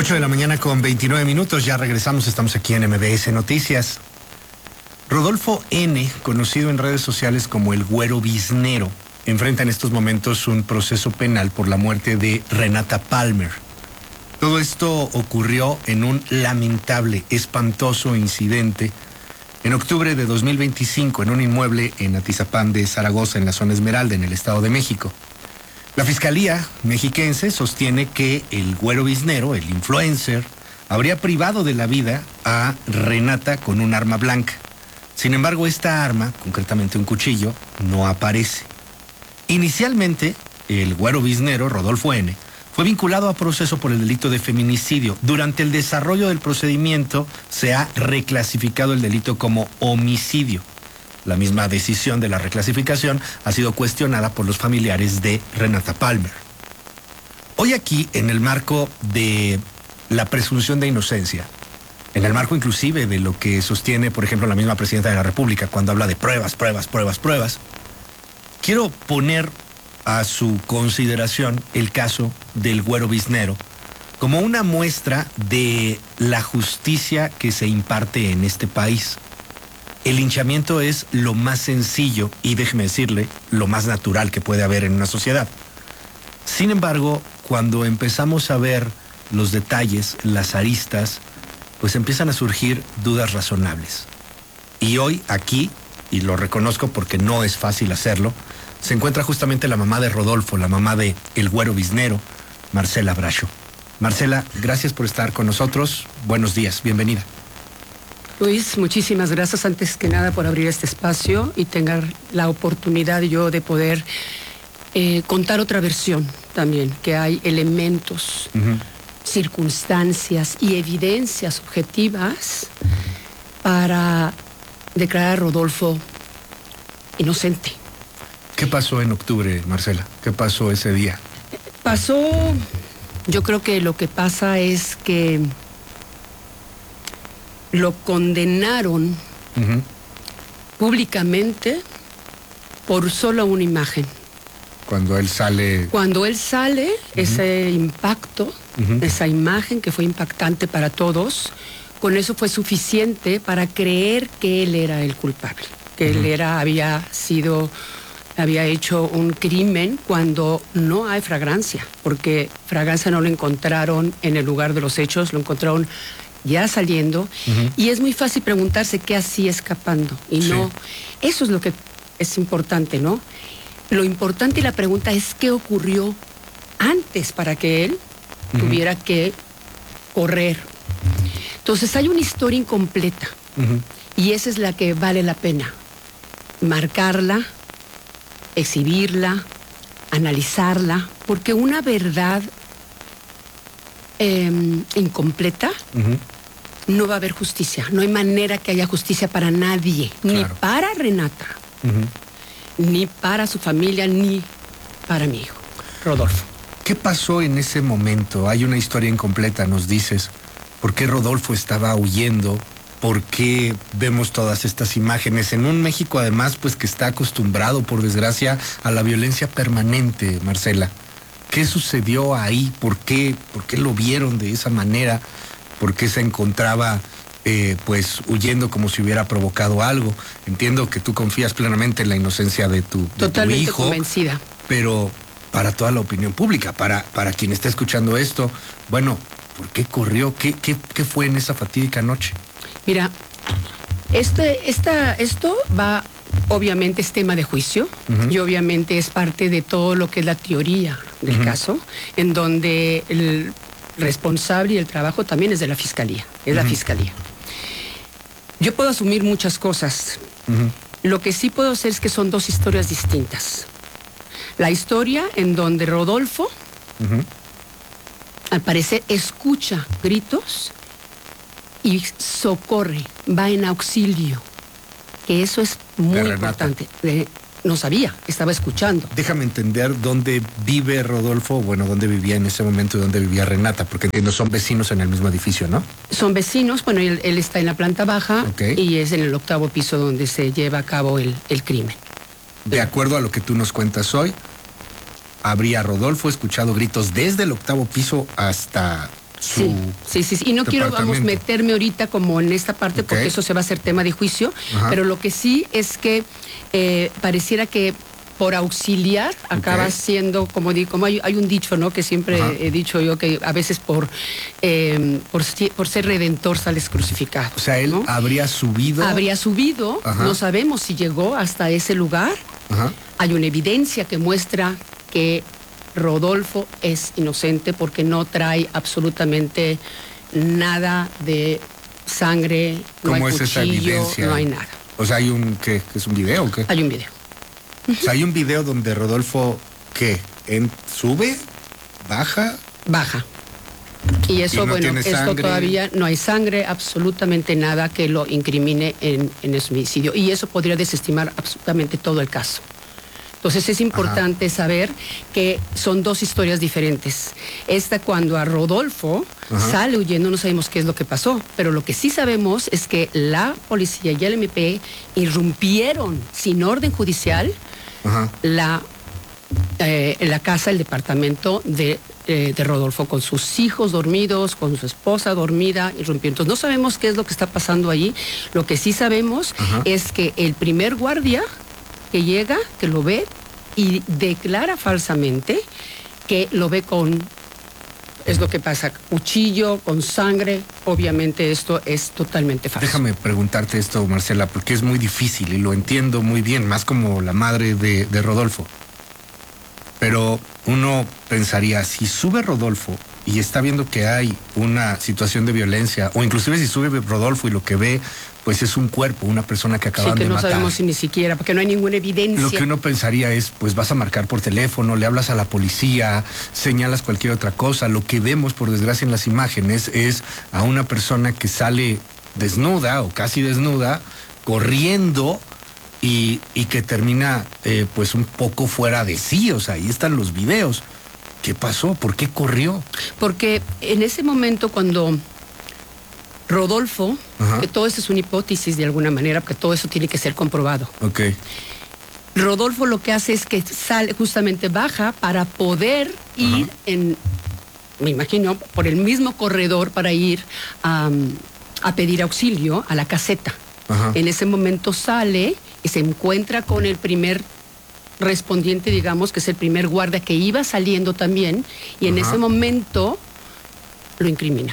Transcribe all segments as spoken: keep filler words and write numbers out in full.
ocho de la mañana con veintinueve minutos, ya regresamos, estamos aquí en M B S Noticias. Rodolfo N., conocido en redes sociales como el Güero Biznero, enfrenta en estos momentos un proceso penal por la muerte de Renata Palmer. Todo esto ocurrió en un lamentable, espantoso incidente en octubre de dos mil veinticinco en un inmueble en Atizapán de Zaragoza, en la zona Esmeralda, en el Estado de México. La Fiscalía mexiquense sostiene que el Güero Biznero, el influencer, habría privado de la vida a Renata con un arma blanca. Sin embargo, esta arma, concretamente un cuchillo, no aparece. Inicialmente, el Güero Biznero, Rodolfo N., fue vinculado a proceso por el delito de feminicidio. Durante el desarrollo del procedimiento se ha reclasificado el delito como homicidio. La misma decisión de la reclasificación ha sido cuestionada por los familiares de Renata Palmer. Hoy aquí, en el marco de la presunción de inocencia, en el marco inclusive de lo que sostiene, por ejemplo, la misma presidenta de la República cuando habla de pruebas, pruebas, pruebas, pruebas, quiero poner a su consideración el caso del Güero Biznero como una muestra de la justicia que se imparte en este país. El linchamiento es lo más sencillo y, déjeme decirle, lo más natural que puede haber en una sociedad. Sin embargo, cuando empezamos a ver los detalles, las aristas, pues empiezan a surgir dudas razonables. Y hoy aquí, y lo reconozco porque no es fácil hacerlo, se encuentra justamente la mamá de Rodolfo, la mamá de el Güero Biznero, Marcela Bracho. Marcela, gracias por estar con nosotros. Buenos días, bienvenida. Luis, muchísimas gracias antes que nada por abrir este espacio y tener la oportunidad yo de poder eh, contar otra versión también, que hay elementos, uh-huh. circunstancias y evidencias objetivas para declarar a Rodolfo inocente. ¿Qué pasó en octubre, Marcela? ¿Qué pasó ese día? Pasó, yo creo que lo que pasa es que lo condenaron uh-huh. públicamente por solo una imagen. Cuando él sale... Cuando él sale, uh-huh. ese impacto, uh-huh. esa imagen que fue impactante para todos, con eso fue suficiente para creer que él era el culpable, que uh-huh. él era, había sido, había hecho un crimen cuando no hay fragancia, porque fragancia no lo encontraron en el lugar de los hechos, lo encontraron ya saliendo, uh-huh. y es muy fácil preguntarse qué hacía escapando, y sí. no, eso es lo que es importante, ¿no? Lo importante y la pregunta es qué ocurrió antes para que él uh-huh. tuviera que correr. Entonces hay una historia incompleta, uh-huh. y esa es la que vale la pena marcarla, exhibirla, analizarla, porque una verdad eh, incompleta uh-huh. no va a haber justicia. No hay manera que haya justicia para nadie, claro. ni para Renata, uh-huh. ni para su familia, ni para mi hijo, Rodolfo. ¿Qué pasó en ese momento? Hay una historia incompleta, nos dices. ¿Por qué Rodolfo estaba huyendo? ¿Por qué vemos todas estas imágenes en un México, además, pues que está acostumbrado, por desgracia, a la violencia permanente, Marcela? ¿Qué sucedió ahí? ¿Por qué, por qué lo vieron de esa manera? ¿Por qué se encontraba, eh, pues, huyendo como si hubiera provocado algo? Entiendo que tú confías plenamente en la inocencia de tu, de Totalmente tu hijo. Convencida. Pero para toda la opinión pública, para, para quien está escuchando esto, bueno, ¿por qué corrió? ¿Qué, qué, qué fue en esa fatídica noche? Mira, este, esta, esto va, obviamente es tema de juicio, uh-huh. y obviamente es parte de todo lo que es la teoría del uh-huh. caso, en donde el responsable y el trabajo también es de la Fiscalía, es uh-huh. la Fiscalía. Yo puedo asumir muchas cosas. Uh-huh. Lo que sí puedo hacer es que son dos historias distintas. La historia en donde Rodolfo, uh-huh. al parecer, escucha gritos y socorre, va en auxilio, que eso es muy importante. Eh, no sabía, estaba escuchando. Déjame entender dónde vive Rodolfo, bueno, dónde vivía en ese momento y dónde vivía Renata, porque entiendo, son vecinos en el mismo edificio, ¿no? Son vecinos, bueno, él, él está en la planta baja, okay. y es en el octavo piso donde se lleva a cabo el, el crimen. De acuerdo a lo que tú nos cuentas hoy, habría Rodolfo escuchado gritos desde el octavo piso hasta su Sí, sí, sí, sí. Y no quiero, vamos, meterme ahorita como en esta parte, okay, porque eso se va a hacer tema de juicio, ajá, pero lo que sí es que eh, pareciera que por auxiliar acaba okay, siendo, como digo, como hay, hay un dicho, ¿no? Que siempre ajá, he dicho yo, que a veces por, eh, por, por ser redentor sales crucificado. O sea, él, ¿no?, habría subido. Habría subido, ajá, no sabemos si llegó hasta ese lugar. Ajá. Hay una evidencia que muestra que Rodolfo es inocente porque no trae absolutamente nada de sangre, no hay cuchillo, esa evidencia? No hay nada. O sea, hay un, ¿qué? ¿Es un video o qué? Hay un video. O sea, hay un video donde Rodolfo, ¿qué? ¿En, sube? ¿Baja? Baja. Y eso, ¿Y no bueno, esto sangre? Todavía no hay sangre, absolutamente nada que lo incrimine en, en el homicidio. Y eso podría desestimar absolutamente todo el caso. Entonces es importante, ajá, saber que son dos historias diferentes. Esta, cuando a Rodolfo, ajá, sale huyendo, no sabemos qué es lo que pasó, pero lo que sí sabemos es que la policía y el M P irrumpieron sin orden judicial, ajá, la, eh, la casa, el departamento de, eh, de Rodolfo, con sus hijos dormidos, con su esposa dormida, irrumpieron. Entonces no sabemos qué es lo que está pasando allí. Lo que sí sabemos, ajá, es que el primer guardia que llega, que lo ve y declara falsamente que lo ve con, es lo que pasa, cuchillo, con sangre. Obviamente esto es totalmente falso. Déjame preguntarte esto, Marcela, porque es muy difícil y lo entiendo muy bien, más como la madre de, de Rodolfo. Pero uno pensaría, si sube Rodolfo y está viendo que hay una situación de violencia, o inclusive si sube Rodolfo y lo que ve, pues es un cuerpo, una persona que acaban sí, que de no matar. Sabemos si ni siquiera, porque no hay ninguna evidencia. Lo que uno pensaría es, pues vas a marcar por teléfono, le hablas a la policía, señalas cualquier otra cosa. Lo que vemos, por desgracia, en las imágenes es a una persona que sale desnuda o casi desnuda, corriendo y, y que termina eh, pues un poco fuera de sí. O sea, ahí están los videos. ¿Qué pasó? ¿Por qué corrió? Porque en ese momento, cuando Rodolfo, ajá, que todo eso es una hipótesis de alguna manera, porque todo eso tiene que ser comprobado. Ok. Rodolfo lo que hace es que sale, justamente baja para poder ir, ajá, en, me imagino, por el mismo corredor para ir a, a pedir auxilio a la caseta. Ajá. En ese momento sale y se encuentra con el primer respondiente, digamos, que es el primer guardia que iba saliendo también, y en, ajá, ese momento lo incrimina.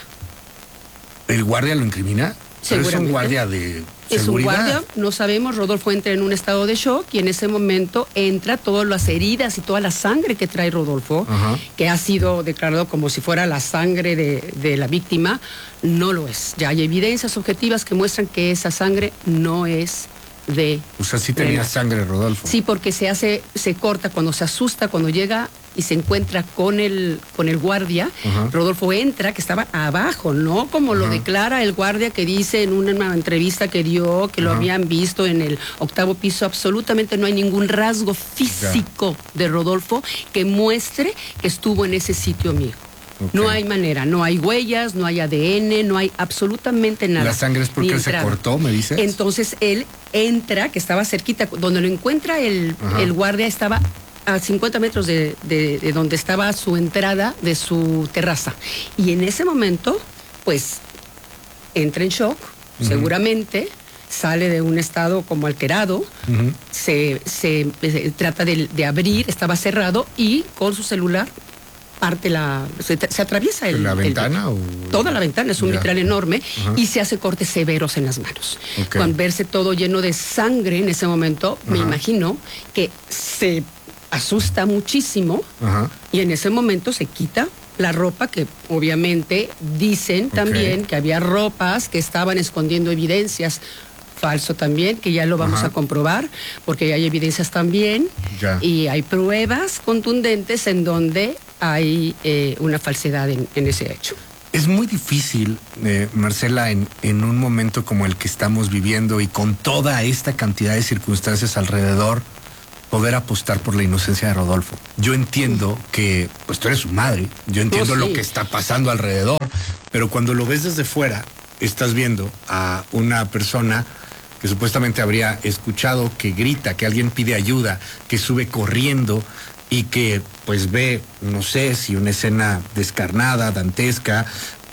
¿El guardia lo incrimina? Pero es un guardia de seguridad. Es un guardia, no sabemos. Rodolfo entra en un estado de shock y en ese momento entra todas las heridas y toda la sangre que trae Rodolfo, ajá, que ha sido declarado como si fuera la sangre de, de la víctima. No lo es. Ya hay evidencias objetivas que muestran que esa sangre no es de... O sea, sí tenía de, sangre Rodolfo. Sí, porque se hace, se corta cuando se asusta, cuando llega y se encuentra con el, con el guardia. Uh-huh. Rodolfo entra, que estaba abajo, ¿no? Como uh-huh. lo declara el guardia, que dice en una entrevista que dio, que uh-huh. lo habían visto en el octavo piso. Absolutamente no hay ningún rasgo físico yeah. de Rodolfo que muestre que estuvo en ese sitio, amigo. Okay. No hay manera, no hay huellas, no hay A D N, no hay absolutamente nada. ¿La sangre es porque él se cortó, me dices? Entonces él entra, que estaba cerquita, donde lo encuentra el, el guardia, estaba a cincuenta metros de, de, de donde estaba su entrada de su terraza. Y en ese momento, pues, entra en shock, uh-huh. seguramente, sale de un estado como alterado, uh-huh. se, se, se trata de, de abrir, estaba cerrado, y con su celular parte la, se, se atraviesa el, ¿La ventana? El, o... Toda la ventana, es un ya. vitral enorme, uh-huh. y se hace cortes severos en las manos. Okay. Con verse todo lleno de sangre en ese momento, uh-huh. me imagino que se asusta muchísimo, uh-huh. y en ese momento se quita la ropa, que obviamente dicen okay. también que había ropas que estaban escondiendo evidencias. Falso también, que ya lo vamos Ajá. a comprobar, porque hay evidencias también, ya. y hay pruebas contundentes en donde hay eh, una falsedad en, en ese hecho. Es muy difícil, eh, Marcela, en, en un momento como el que estamos viviendo y con toda esta cantidad de circunstancias alrededor, poder apostar por la inocencia de Rodolfo. Yo entiendo que, pues tú eres su madre, yo entiendo oh, sí. lo que está pasando alrededor, pero cuando lo ves desde fuera, estás viendo a una persona que supuestamente habría escuchado que grita, que alguien pide ayuda, que sube corriendo y que pues ve, no sé si una escena descarnada, dantesca,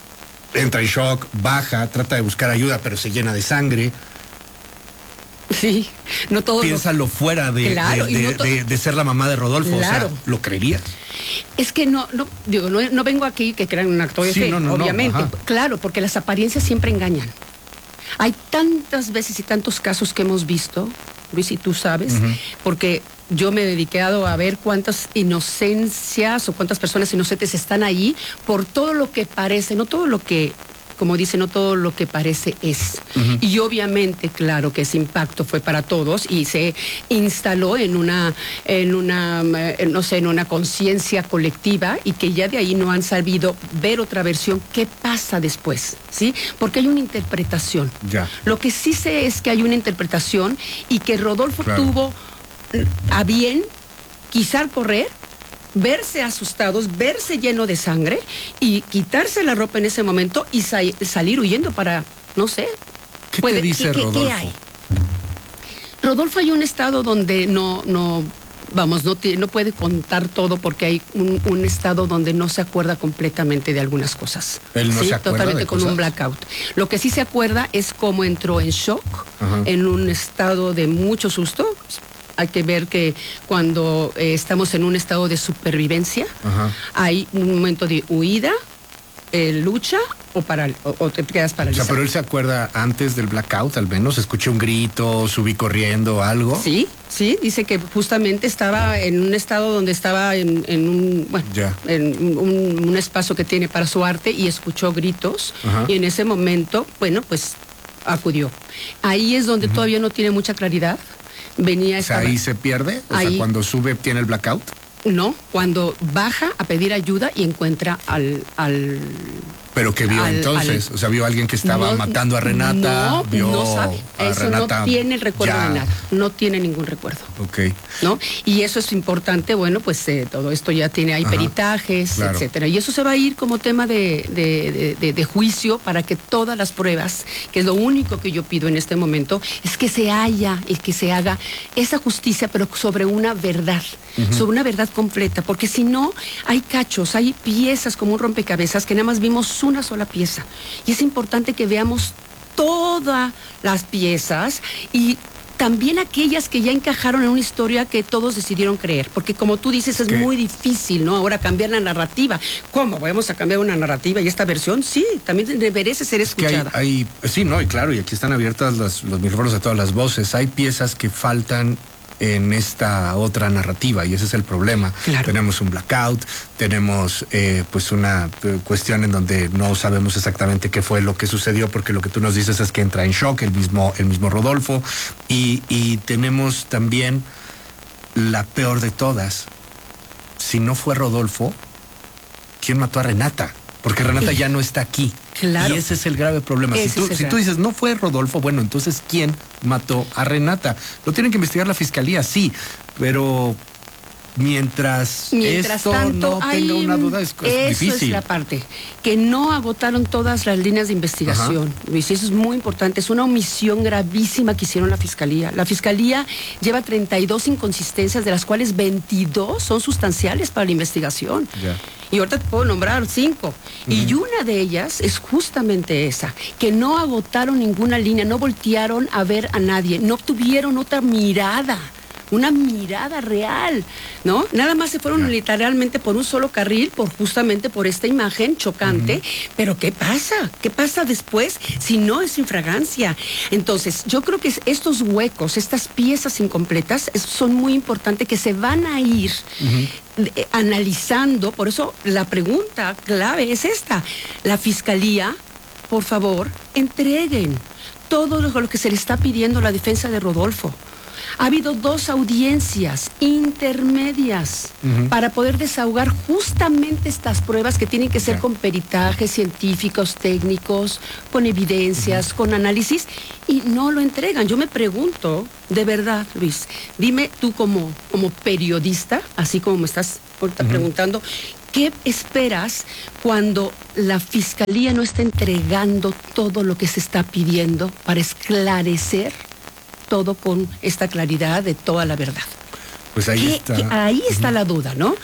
entra en shock, baja, trata de buscar ayuda, pero se llena de sangre. Sí, no todo. Piénsalo lo... fuera de, claro, de, de, no to... de, de ser la mamá de Rodolfo. Claro. O sea, ¿lo creerías? Es que no, no, digo, no, no vengo aquí que crean un acto de sí, fe, no, no, obviamente. No, claro, porque las apariencias siempre engañan. Hay tantas veces y tantos casos que hemos visto, Luis, y tú sabes, uh-huh. porque yo me he dedicado a ver cuántas inocencias o cuántas personas inocentes están ahí por todo lo que parece, no todo lo que, como dice, no todo lo que parece es. Uh-huh. Y obviamente, claro, que ese impacto fue para todos y se instaló en una, en una, no sé, en una conciencia colectiva y que ya de ahí no han sabido ver otra versión. ¿Qué pasa después? ¿Sí? Porque hay una interpretación. Ya. Lo que sí sé es que hay una interpretación y que Rodolfo claro. tuvo a bien quizá correr, verse asustados, verse lleno de sangre y quitarse la ropa en ese momento y sa- salir huyendo para, no sé. ¿Qué puede, te dice ¿qué, Rodolfo? ¿qué, qué hay? Rodolfo hay un estado donde no, no, vamos, no, te, no puede contar todo porque hay un, un estado donde no se acuerda completamente de algunas cosas. Él no ¿sí? se acuerda Totalmente de con cosas. Un blackout. Lo que sí se acuerda es cómo entró en shock, uh-huh. en un estado de mucho susto. Hay que ver que cuando eh, estamos en un estado de supervivencia, uh-huh. hay un momento de huida, eh, lucha o, para, o, o te quedas paralizado. O sea, pero él se acuerda antes del blackout, al menos, escuché un grito, subí corriendo, algo. Sí, sí, dice que justamente estaba en un estado donde estaba en, en un, bueno, ya. en un, un espacio que tiene para su arte y escuchó gritos uh-huh. y en ese momento, bueno, pues acudió. Ahí es donde uh-huh. todavía no tiene mucha claridad. Venía o sea, ahí se pierde, o ahí, sea, cuando sube tiene el blackout. No, cuando baja a pedir ayuda y encuentra al... al ¿Pero qué vio al, entonces? Al, o sea, ¿vio a alguien que estaba no, matando a Renata? No, vio no sabe. A eso Renata, no tiene el recuerdo ya. de nada. No tiene ningún recuerdo. Ok. ¿No? Y eso es importante, bueno, pues eh, todo esto ya tiene, hay Ajá, peritajes, claro. etcétera. Y eso se va a ir como tema de, de, de, de, de juicio para que todas las pruebas, que es lo único que yo pido en este momento, es que se haya y que se haga esa justicia, pero sobre una verdad, uh-huh. sobre una verdad completa, porque si no, hay cachos, hay piezas como un rompecabezas que nada más vimos una sola pieza. Y es importante que veamos todas las piezas y también aquellas que ya encajaron en una historia que todos decidieron creer, porque como tú dices, es ¿Qué? muy difícil, ¿no? Ahora cambiar la narrativa. ¿Cómo? ¿Vamos a cambiar una narrativa y esta versión? Sí, también merece ser escuchada. Es que hay, hay, sí, no, y claro, y aquí están abiertas los, los micrófonos de todas las voces. Hay piezas que faltan en esta otra narrativa y ese es el problema. Claro. Tenemos un blackout, tenemos eh, pues una eh, cuestión en donde no sabemos exactamente qué fue lo que sucedió porque lo que tú nos dices es que entra en shock el mismo, el mismo Rodolfo y, y tenemos también la peor de todas. Si no fue Rodolfo, ¿quién mató a Renata? Porque Renata ya no está aquí. Claro. Y ese es el grave problema. Si tú, si tú dices, no fue Rodolfo, bueno, entonces, ¿quién mató a Renata? Lo tienen que investigar la fiscalía, sí, pero mientras, mientras esto tanto, no tenga una duda, es, es eso difícil. Eso es la parte, que no agotaron todas las líneas de investigación, Luis, y eso es muy importante. Es una omisión gravísima que hicieron la fiscalía. La fiscalía lleva treinta y dos inconsistencias, de las cuales veintidós son sustanciales para la investigación. Yeah. Y ahorita te puedo nombrar cinco. Uh-huh. Y una de ellas es justamente esa, que no agotaron ninguna línea, no voltearon a ver a nadie, no tuvieron otra mirada. Una mirada real, ¿no? Nada más se fueron yeah. literalmente por un solo carril, por justamente por esta imagen chocante. Uh-huh. Pero ¿qué pasa? ¿Qué pasa después si no es infragancia? Entonces, yo creo que estos huecos, estas piezas incompletas, son muy importantes que se van a ir uh-huh. eh, analizando. Por eso la pregunta clave es esta. La fiscalía, por favor, entreguen todo lo que se le está pidiendo a la defensa de Rodolfo. Ha habido dos audiencias intermedias uh-huh. para poder desahogar justamente estas pruebas que tienen que ser yeah. con peritajes científicos, técnicos, con evidencias, uh-huh. con análisis, y no lo entregan. Yo me pregunto, de verdad, Luis, dime tú como, como periodista, así como me estás ahorita uh-huh. preguntando, ¿qué esperas cuando la fiscalía no está entregando todo lo que se está pidiendo para esclarecer todo con esta claridad de toda la verdad? Pues ahí ¿Qué, está. qué, ahí está uh-huh. la duda, ¿no?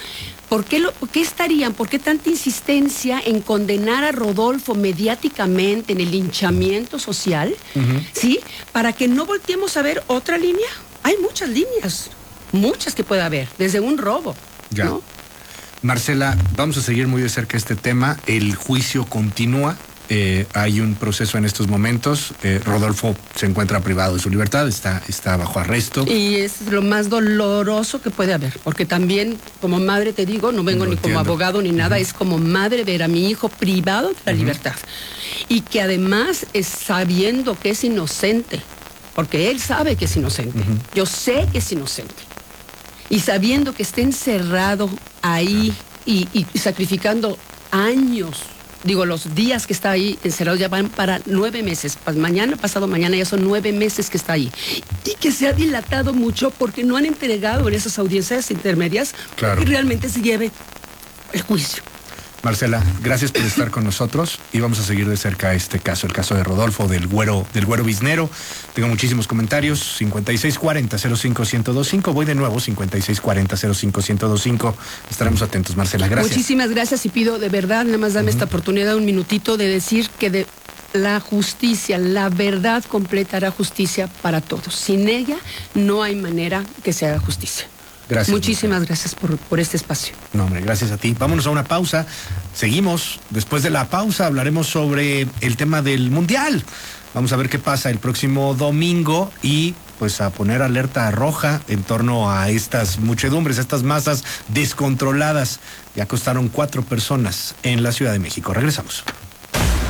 ¿Por qué, lo, ¿Por qué estarían, por qué tanta insistencia en condenar a Rodolfo mediáticamente en el linchamiento social? Uh-huh. ¿Sí? Para que no volteemos a ver otra línea. Hay muchas líneas, muchas que puede haber, desde un robo. Ya. ¿No? Marcela, vamos a seguir muy de cerca este tema. El juicio continúa. Eh, hay un proceso en estos momentos. Eh, Rodolfo se encuentra privado de su libertad, está, está bajo arresto. Y es lo más doloroso que puede haber, porque también como madre te digo, no vengo no ni entiendo. como abogado ni nada, uh-huh. es como madre ver a mi hijo privado de la uh-huh. libertad. Y que además es sabiendo que es inocente, porque él sabe que es inocente. Uh-huh. Yo sé que es inocente. Y sabiendo que está encerrado ahí uh-huh. y, y sacrificando años. Digo, los días que está ahí encerrado ya van para nueve meses. Mañana, pasado mañana, ya son nueve meses que está ahí. Y que se ha dilatado mucho porque no han entregado en esas audiencias intermedias claro. que realmente se lleve el juicio. Marcela, gracias por estar con nosotros y vamos a seguir de cerca este caso, el caso de Rodolfo, del güero, del güero biznero. Tengo muchísimos comentarios, cincuenta y seis cuarenta cero cinco ciento veinticinco. Voy de nuevo, cincuenta y seis cuarenta cero cinco ciento veinticinco. Estaremos atentos, Marcela, gracias. Muchísimas gracias y pido de verdad, nada más dame uh-huh. esta oportunidad, un minutito de decir que de la justicia, la verdad completa hará justicia para todos. Sin ella no hay manera que se haga justicia. Gracias. Muchísimas Marcela. gracias por, por este espacio. No, hombre, gracias a ti. Vámonos a una pausa. Seguimos. Después de la pausa hablaremos sobre el tema del Mundial. Vamos a ver qué pasa el próximo domingo y pues a poner alerta roja en torno a estas muchedumbres, a estas masas descontroladas. Ya acostaron cuatro personas en la Ciudad de México. Regresamos.